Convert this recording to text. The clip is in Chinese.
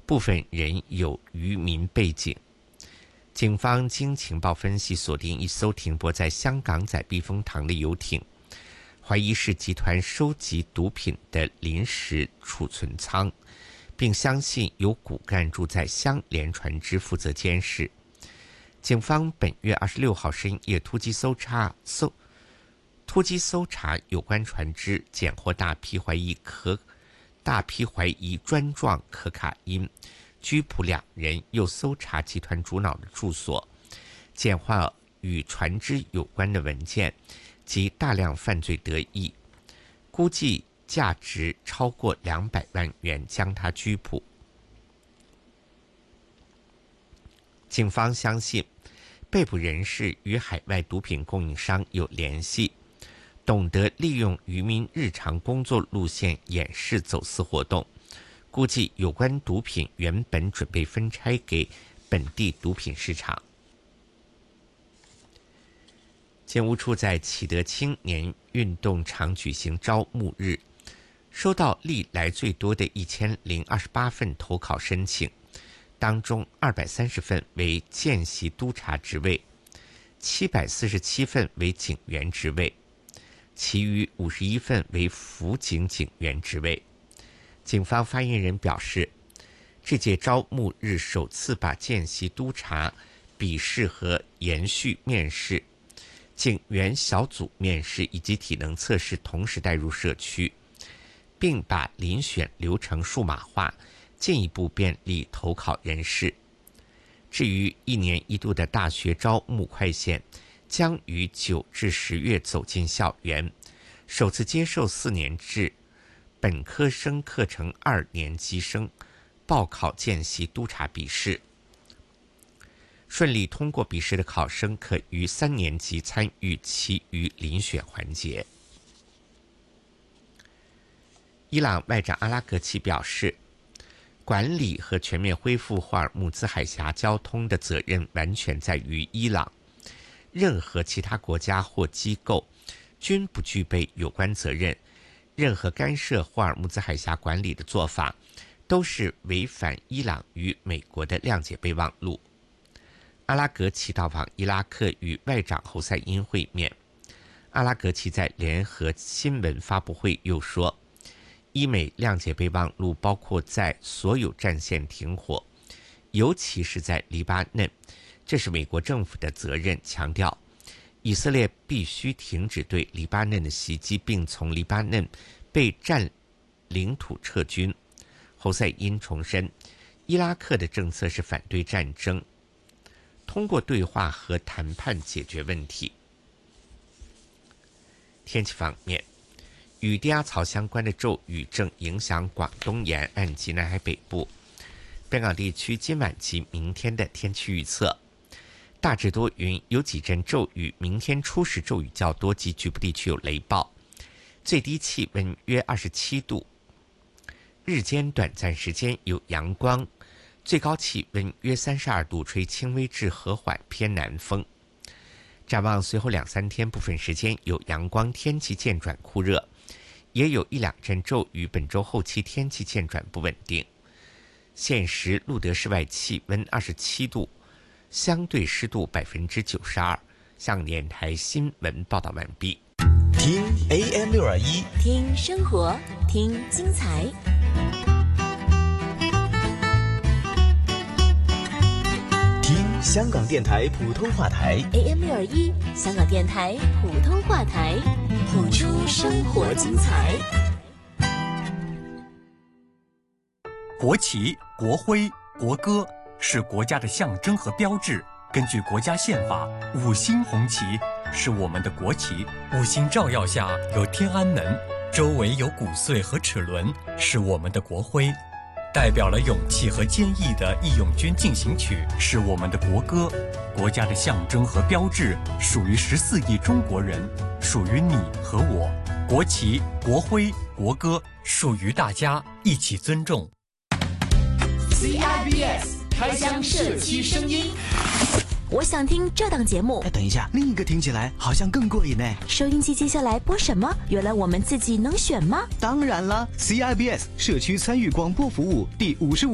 部分人有渔民背景。警方经情报分析，锁定一艘停泊在香港仔避风塘的游艇，怀疑是集团收集毒品的临时储存仓，并相信有骨干住在香联船只负责监视。警方本月26号深夜突击搜查有关船只，检获大批怀疑砖状可卡因，拘捕2人，又搜查集团主脑的住所，检获与船只有关的文件及大量犯罪得益，估计价值超过200万元，将他拘捕。警方相信被捕人士与海外毒品供应商有联系，懂得利用渔民日常工作路线掩饰走私活动，估计有关毒品原本准备分拆给本地毒品市场。警务处在启德青年运动场举行招募日，收到历来最多的1028份投考申请，当中230份为见习督察职位，747份为警员职位，其余51份为辅警警员职位。警方发言人表示，这届招募日首次把见习督察笔试和延续面试、警员小组面试以及体能测试同时带入社区，并把遴选流程数码化，进一步便利投考人士。至于1年1度的大学招募快线，将于9至10月走进校园，首次接受4年制本科生课程2年级生报考见习督察笔试。顺利通过笔试的考生可于3年级参与其余遴选环节。伊朗外长阿拉格齐表示，管理和全面恢复霍尔木兹海峡交通的责任完全在于伊朗，任何其他国家或机构均不具备有关责任，任何干涉霍尔木兹海峡管理的做法都是违反伊朗与美国的谅解备忘录。阿拉格齐到访伊拉克与外长侯赛因会面。阿拉格齐在联合新闻发布会又说，伊美谅解备忘录包括在所有战线停火，尤其是在黎巴嫩，这是美国政府的责任，强调以色列必须停止对黎巴嫩的袭击，并从黎巴嫩被占领土撤军。侯赛因重申，伊拉克的政策是反对战争，通过对话和谈判解决问题。天气方面，与低压槽相关的骤雨正影响广东沿岸及南海北部。本港地区今晚及明天的天气预测，大致多云，有几阵骤雨，明天初时骤雨较多及局部地区有雷暴，最低气温约27度，日间短暂时间有阳光，最高气温约32度，吹轻微至和缓偏南风。展望随后2-3天，部分时间有阳光，天气渐转酷热，也有1-2阵骤雨，本周后期天气渐转不稳定。现时路德室外气温27度，相对湿度92%。香港电台新闻报道完毕。 听 AM621， 听生活，听精彩。 听香港电台普通话台 AM621，香港电台普通话台，谱出生活精彩。 国旗、国徽、国歌是国家的象征和标志。根据国家宪法，5星红旗是我们的国旗，5星照耀下有天安门，周围有谷穗和齿轮，是我们的国徽。代表了勇气和坚毅的《义勇军进行曲》是我们的国歌，国家的象征和标志属于14亿中国人，属于你和我。国旗、国徽、国歌属于大家，一起尊重。 CIBS 开箱社区声音。 我想听这档节目。 等一下，另一个听起来好像更过瘾呢。 收音机接下来播什么？原来我们自己能选吗？ 当然了 ，CIBS 社区参与广播服务第55